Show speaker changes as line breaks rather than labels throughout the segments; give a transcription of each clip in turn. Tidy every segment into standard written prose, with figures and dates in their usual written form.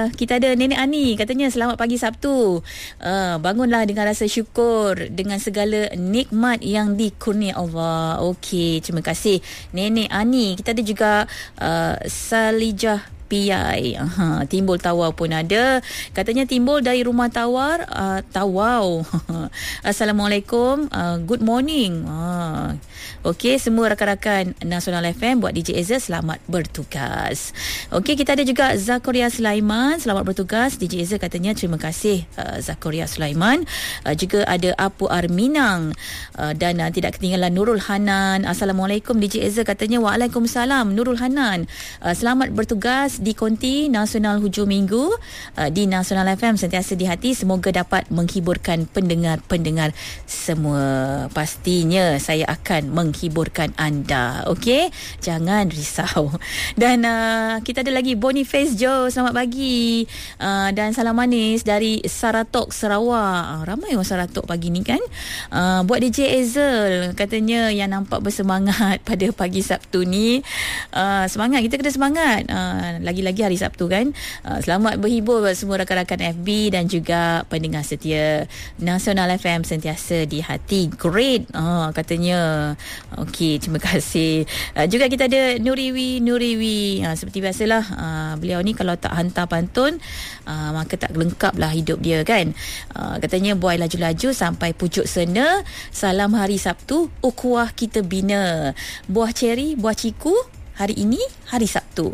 kita ada Nenek Ani, katanya selamat pagi Sabtu. Bangunlah dengan rasa syukur dengan segala nikmat yang dikurnia Allah. Okey, terima kasih Nenek Ani. Kita ada juga Salijah PI. Timbul Tawau pun ada. Katanya timbul dari rumah Tawar, Tawau. Assalamualaikum. Good morning. Okey, semua rakan-rakan Nasional FM buat DJ Ezra selamat bertugas. Okey, kita ada juga Zakaria Sulaiman, selamat bertugas. DJ Ezra katanya terima kasih Zakaria Sulaiman. Juga ada Apu Arminang dan tidak ketinggalan Nurul Hanan. Assalamualaikum DJ Ezra, katanya waalaikumsalam Nurul Hanan. Selamat bertugas di konti Nasional hujung minggu di Nasional FM, sentiasa di hati, semoga dapat menghiburkan pendengar-pendengar semua. Pastinya saya akan menghiburkan anda. Okey, jangan risau. Dan kita ada lagi Boniface Joe, selamat pagi. Dan salam manis dari Saratok, Sarawak. Ramai orang Saratok pagi ni kan. Buat DJ Ezel, katanya yang nampak bersemangat pada pagi Sabtu ni. Semangat, kita kena semangat. Lagi-lagi hari Sabtu kan. Selamat berhibur buat semua rakan-rakan FB dan juga pendengar setia Nasional FM, sentiasa di hati. Great, katanya. Okey, terima kasih. Juga kita ada Nuriwi. Seperti biasalah, beliau ni kalau tak hantar pantun, maka tak lengkap lah hidup dia kan. Katanya buai laju-laju sampai pucuk sena. Salam hari Sabtu, ukhuwah kita bina. Buah ceri, buah ciku, hari ini hari Sabtu.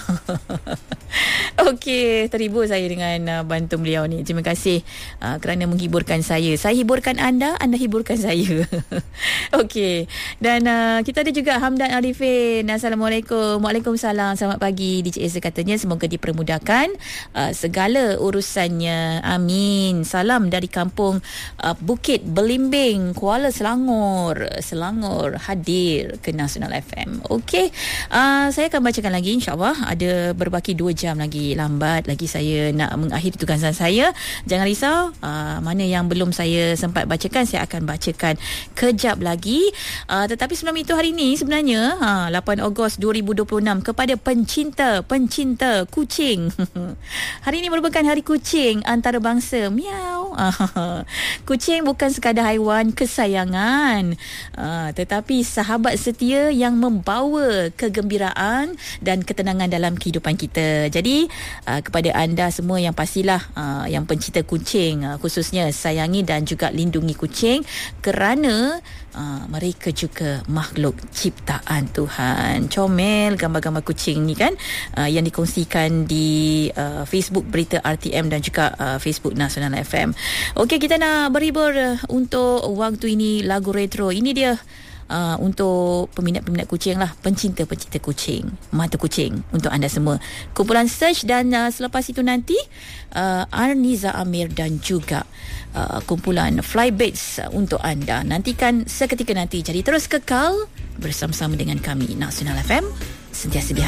Okey, terhibur saya dengan bantuan beliau ni. Terima kasih kerana menghiburkan saya. Saya hiburkan anda, anda hiburkan saya. Okey. Dan kita ada juga Hamdan Arifin. Assalamualaikum. Waalaikumsalam. Selamat pagi. DJ Ezra katanya semoga dipermudahkan segala urusannya. Amin. Salam dari kampung Bukit Belimbing, Kuala Selangor. Selangor hadir ke Nasional FM. Okey. Saya akan bacakan lagi, insyaAllah. Ada berbaki 2 jam lagi. Lambat lagi saya nak mengakhiri tugasan saya. Jangan risau, mana yang belum saya sempat bacakan, saya akan bacakan kejap lagi. Tetapi sebelum itu, hari ini sebenarnya 8 Ogos 2026, kepada pencinta kucing. Hari ini merupakan hari kucing antarabangsa. Miau. Kucing bukan sekadar haiwan kesayangan, tetapi sahabat setia yang membawa kegembiraan dan ketenangan dalam kehidupan kita. Jadi kepada anda semua yang pastilah yang pencinta kucing, khususnya sayangi dan juga lindungi kucing, kerana mereka juga makhluk ciptaan Tuhan. Comel gambar-gambar kucing ni kan, yang dikongsikan di Facebook Berita RTM dan juga Facebook Nasional FM. Okey, kita nak berhibur untuk waktu ini lagu retro. Ini dia untuk peminat-peminat kucing lah, pencinta-pencinta kucing, mata kucing, untuk anda semua. Kumpulan Search, dan selepas itu nanti Arniza Amir dan juga kumpulan Flybaits untuk anda. Nantikan seketika nanti. Jadi terus kekal bersama-sama dengan kami Nasional FM, sentiasa di